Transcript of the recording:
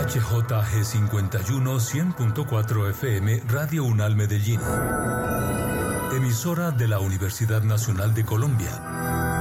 HJG51 100.4 FM Radio UNAL Medellín. Emisora de la Universidad Nacional de Colombia.